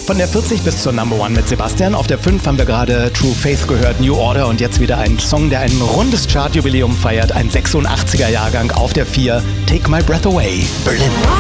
Von der 40 bis zur Number One mit Sebastian. Auf der 5 haben wir gerade True Faith gehört, New Order, und jetzt wieder ein Song, der ein rundes Chartjubiläum feiert. Ein 86er Jahrgang auf der 4, Take My Breath Away, Berlin.